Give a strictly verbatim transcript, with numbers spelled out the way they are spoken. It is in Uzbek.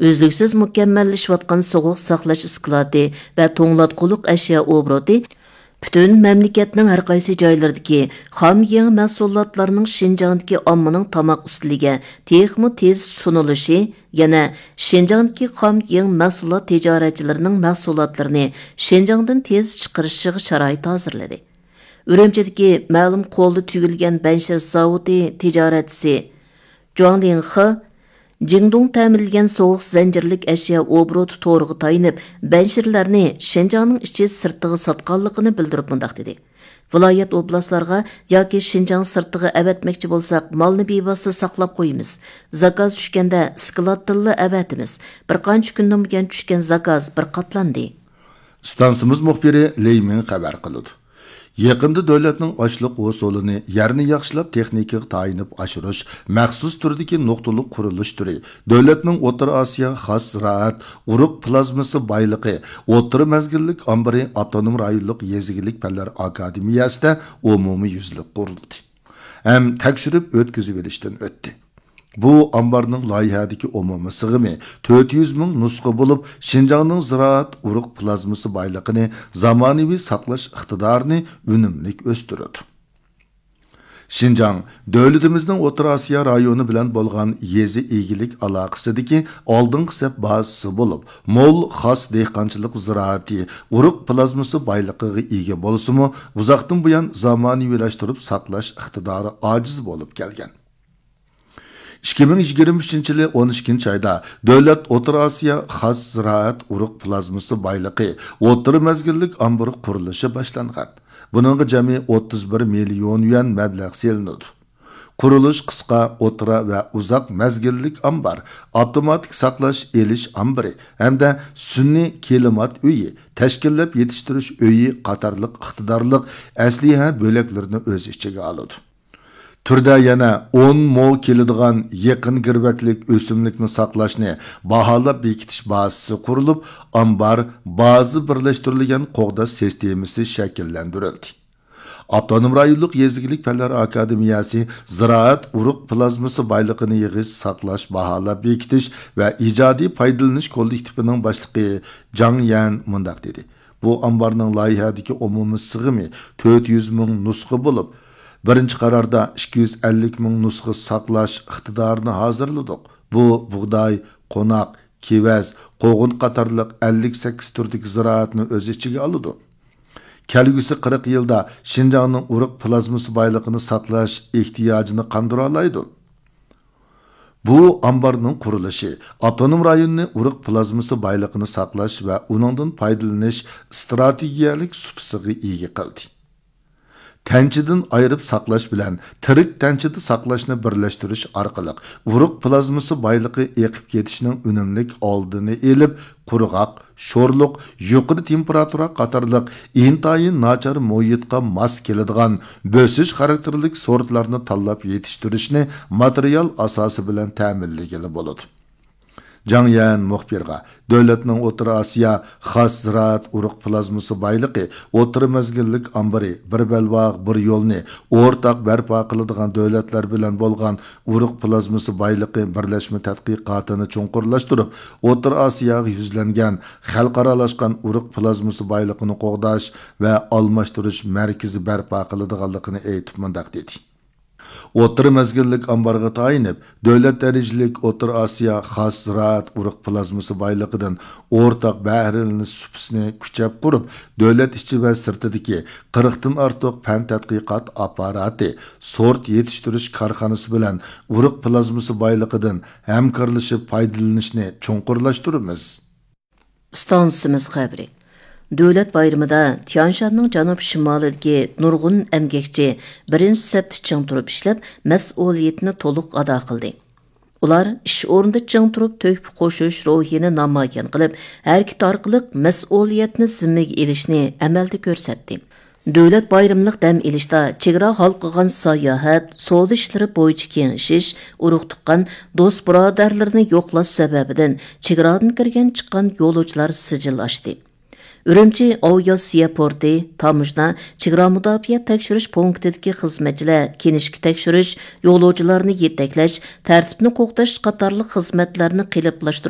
Özlüksüz mükemmellleşiyotgan soğuq saqlash isklati va to'nglatquliq ashyo obroti bütün memleketning har qaysi joylaridagi xom yeng mahsulotlarning Şinjandagi ommaning tamoq ustiliga texmi tez sunilishi, yana Şinjandagi xom yeng mahsulot tijoratchilarining mahsulotlarini Şinjangdan tez chiqarishiga sharoit hozirladi. Urumchidagi ma'lum qo'lda tugilgan Banshir zavodi tijoratchisi Zhuang Linghe Jingdong ta'minlangan soğuq zanjirlik ashyo obroti to'riga tayinib, banshirlarni Şinjangning ichi sirtiga sotganligini bildirib mundaq dedi. Viloyat oblastlarga yoki Şinjang sirtiga avatmoqchi bo'lsak, molni bevosita saqlab qo'yamiz. Zakaz tushganda skladtilla avatimiz. Bir qancha kundan buyon tushgan zakaz bir qatlandi. Stansimiz muxbiri Leymin xabar qildi. Yaqında davlatning ochliq usulini yerni yaxshilab texnikaga tayinib oshirish, maxsus turdagi nuqtali qurilish turi, davlatning O'rta Osiyo xos ziraat, urug' plazmasi boyligi, o'rta mazgillik ombiri avtonom rayonlik yezigilik fanlar akademiyasida umumiy yuzlik qurildi. Ham tekshirib o'tkazib berishdan o'tdi. Bu ambarning loyihadagi umumiy sig'imi to'rt yuz ming nusxa bo'lib, Şinjangning ziraat urug' plazmasi boyligini zamonaviy saqlash iqtidorini unumli o'stiradi. Şinjang davlatimizning O'rta Osiyo rayoni bilan bo'lgan yezi egilik aloqasidagi oldingi saf bazasi bo'lib, mo'l xos dehqonchilik ziraati urug' plazmasi boyligiga ega bo'lsa-mu, uzoqdan buyon zamonaviylashtirib saqlash iqtidori ojiz bo'lib kelgan. ikki ming yigirma uchinchi yili o'n ikkinchi oyda davlat O'rta Osiyo xos ziraat urug' plazmasi boyligi o'rta mazgillik ombiri qurilishi boshlangan. Buningga jami o'ttiz bir million yuan mablag' selinadi. Qurilish qisqa, o'rta va uzoq mazgillik ombar, avtomatik saqlash elish ombiri hamda sun'iy klimat uyi, tashkillab yetishtirish uyi qatorliq iqtidorliq asliha bo'laklarini o'z ichiga oladi. Turda yana o'n mol keladigan yaqin girbaklik o'simlikni saqlashni baholab bekitish bazasi qurilib, ambar bazı birlashtirilgan qo'g'dash sistemasi shakllantirildi. Avtonom rayonlik yezigilik fanlar akademiyasi ziraat urug' plazmasi boyligini yig'ish, saqlash, baholab bekitish va ijodiy foydalanish kollektivining boshlig'i Zhang Yan mundaq dedi. Bu ambarning loyihadagi umumiy sig'imi to'rt yuz ming nusxa bo'lib, birinchi qarorda ikki yuz ellik ming nusxa saqlash iqtidorini hozirladik. Bu bug'doy, qo'noq, kevaz, qo'g'in qatorliq ellik sakkiz turdagi ziraatni o'z ichiga oladi. Kelgusi qirq yilda Şinjangning urug' plazmasi boyligini saqlash ehtiyojini qondira oladi. Bu ambarning qurilishi avtonom rayonni urug' plazmasi boyligini saqlash va uningdan foydalanish strategiyalik subsidiga ega qildi. Tanchidan ayirib saqlash bilan tirik tanchida saqlashni birlashtirish orqali urug' plazmasi boyligi eqib ketishining unumlik oldini elib, qurg'oq, sho'rliq, yuqori temperatura qatorliq intayin nachar muhitga mos keladigan bo'sish xarakterlik sortlarni tanlab yetishtirishni material asosi bilan ta'minlagili bo'ladi. Zhang Yan muxbirga davlatning O'rta Osiyo xos ziraat urug' plazmasi boyligi o'rta mazgillik ombiri bir balvoq bir yo'lni o'rtaq barpo qiladigan davlatlar bilan bo'lgan urug' plazmasi boyligi birlashma tadqiqotini cho'nqurlashtirib, O'rta Osiyoga yuzlangan xalqaralashgan urug' plazmasi boyligini qo'g'dash va almashtirish markazi barpo qiladiganligini aytib mundaq dedi. O'rta mazgillik ambarga tayinib, davlat darajalik O'rta Osiyo xos ziraat urug' plazmasi boyligidan o'rtaq bahrilanish subsini kuchab qurib, davlat ichi va sirtidagi qirq dan ortiq fan tadqiqot apparati, sort yetishtirish korxonasi bilan urug' plazmasi boyligidan hamkorlashib foydalanishni cho'nqurlashtiramiz. Stansimiz xabari. Davlat bayramida Tianshanning janub shimolidagi nurg'un emgakchi birinchi safda ching turib ishlab, mas'uliyatni to'liq ado qildi. Ular ish o'rnida ching turib to'hfa qo'shish ruhini namoyon qilib, harakat orqali mas'uliyatni zimmaga ilishni amalda ko'rsatdi. Davlat bayramlik dam ilishda chegara halqıgan sayohat, savdo ishlari bo'yicha kengashish, urug' tuqqan do'st birodarlarni yo'qlash sababidan chegaradan kirgan chiqqan yo'lovchilar sijil ochdi. Urumchi Aviasiya porti, Tamujna, chegara mudofaa tekshirish punktidagi xizmatchilar kinishki tekshirish, yo'lovchilarni yetaklash, tartibni qo'g'dash qatorli xizmatlarni qiliblashtirish